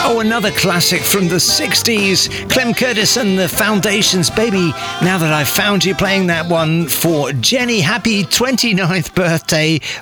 Oh, another classic from the 60s. Clem Curtis and the Foundations, Baby, Now That I've Found You, playing that one for Jenny. Happy 29th birthday,